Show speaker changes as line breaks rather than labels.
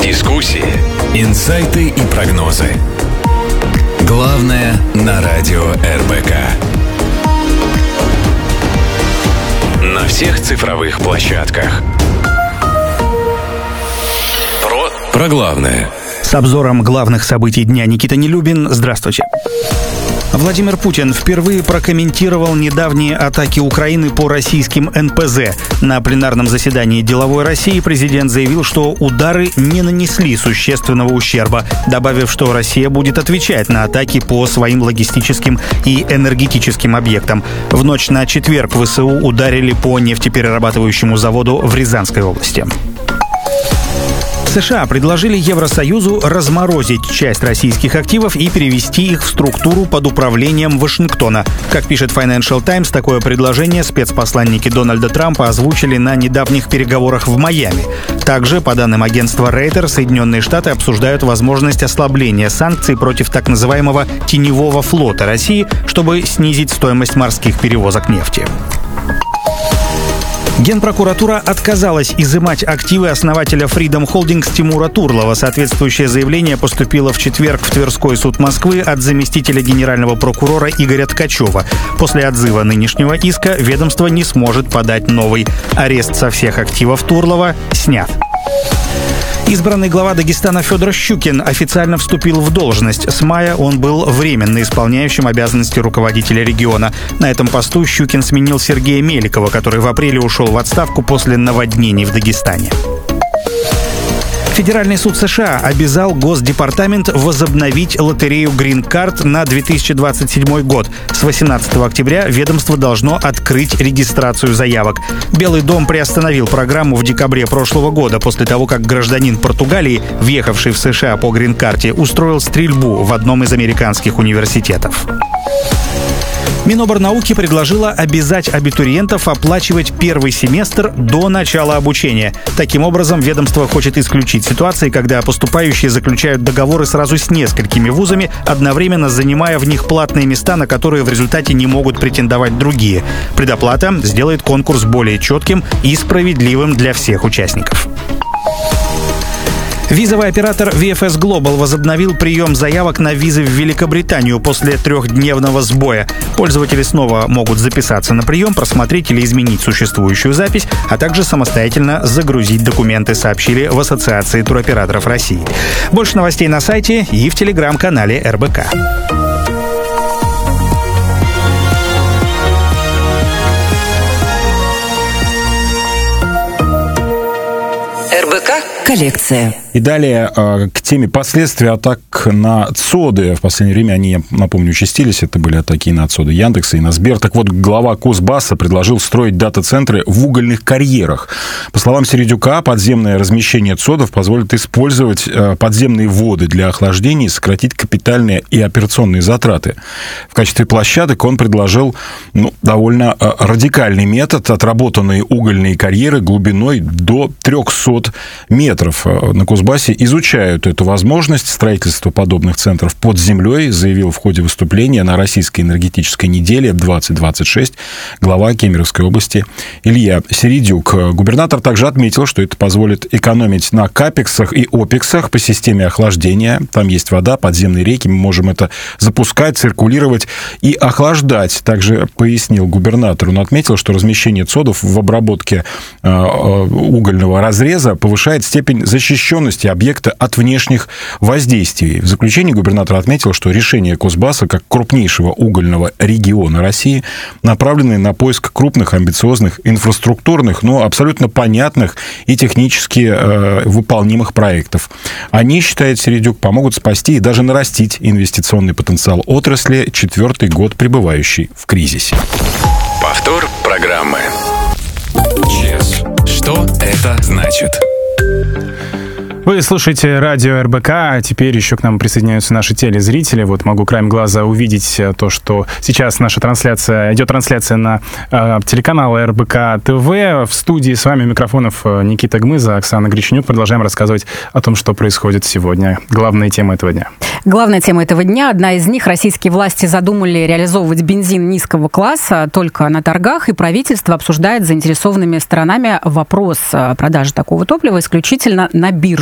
Дискуссии, инсайты и прогнозы. Главное на радио РБК. На всех цифровых площадках. Про главное.
С обзором главных событий дня Никита Нелюбин. Здравствуйте. Владимир Путин впервые прокомментировал недавние атаки Украины по российским НПЗ. На пленарном заседании «Деловой России» президент заявил, что удары не нанесли существенного ущерба, добавив, что Россия будет отвечать на атаки по своим логистическим и энергетическим объектам. В ночь на четверг ВСУ ударили по нефтеперерабатывающему заводу в Рязанской области. США предложили Евросоюзу разморозить часть российских активов и перевести их в структуру под управлением Вашингтона. Как пишет Financial Times, такое предложение спецпосланники Дональда Трампа озвучили на недавних переговорах в Майами. Также, по данным агентства Reuters, Соединенные Штаты обсуждают возможность ослабления санкций против так называемого теневого флота России, чтобы снизить стоимость морских перевозок нефти. Генпрокуратура отказалась изымать активы основателя Freedom Holdings Тимура Турлова. Соответствующее заявление поступило в четверг в Тверской суд Москвы от заместителя генерального прокурора Игоря Ткачева. После отзыва нынешнего иска ведомство не сможет подать новый. Арест со всех активов Турлова снят. Избранный глава Дагестана Федор Щукин официально вступил в должность. С мая он был временно исполняющим обязанности руководителя региона. На этом посту Щукин сменил Сергея Меликова, который в апреле ушел в отставку после наводнений в Дагестане. Федеральный суд США обязал Госдепартамент возобновить лотерею Green Card на 2027 год. С 18 октября ведомство должно открыть регистрацию заявок. Белый дом приостановил программу в декабре прошлого года после того, как гражданин Португалии, въехавший в США по Green Card, устроил стрельбу в одном из американских университетов. Миноборнауки предложила обязать абитуриентов оплачивать первый семестр до начала обучения. Таким образом, ведомство хочет исключить ситуации, когда поступающие заключают договоры сразу с несколькими вузами, одновременно занимая в них платные места, на которые в результате не могут претендовать другие. Предоплата сделает конкурс более четким и справедливым для всех участников. Визовый оператор VFS Global возобновил прием заявок на визы в Великобританию после трехдневного сбоя. Пользователи снова могут записаться на прием, просмотреть или изменить существующую запись, а также самостоятельно загрузить документы, сообщили в Ассоциации туроператоров России. Больше новостей на сайте и в телеграм-канале РБК.
РБК коллекция.
И далее к теме последствий атак на ЦОДы. В последнее время они, я напомню, участились. Это были атаки и на ЦОДы Яндекса, и на Сбер. Так вот, глава Кузбасса предложил строить дата-центры в угольных карьерах. По словам Середюка, подземное размещение ЦОДов позволит использовать подземные воды для охлаждения и сократить капитальные и операционные затраты. В качестве площадок он предложил довольно радикальный метод: отработанные угольные карьеры глубиной до 300 метров. На Кузбассе изучают эту возможность строительства подобных центров под землей, заявил в ходе выступления на Российской энергетической неделе 2026 глава Кемеровской области Илья Середюк. Губернатор также отметил, что это позволит экономить на капексах и опексах по системе охлаждения. Там есть вода, подземные реки, мы можем это запускать, циркулировать и охлаждать. Также пояснил губернатор. Он отметил, что размещение ЦОДов в обработке угольного разреза повышает степень защищенности объекта от внешних воздействий. В заключении губернатор отметил, что решения Кузбасса, как крупнейшего угольного региона России, направлены на поиск крупных, амбициозных, инфраструктурных, но абсолютно понятных и технически выполнимых проектов. Они, считает Середюк, помогут спасти и даже нарастить инвестиционный потенциал отрасли, 4-й год пребывающей в кризисе.
Повтор программы. Чес. Что это значит?
Вы слушаете радио РБК, а теперь еще к нам присоединяются наши телезрители. Вот могу краем глаза увидеть то, что сейчас наша трансляция, идет трансляция на телеканал РБК ТВ. В студии с вами микрофонов Никита Гмыза, Оксана Греченюк. Продолжаем рассказывать о том, что происходит сегодня. Главная тема этого дня.
Главная тема этого дня, одна из них: российские власти задумали реализовывать бензин низкого класса только на торгах, и правительство обсуждает с заинтересованными сторонами вопрос продажи такого топлива исключительно на бирже.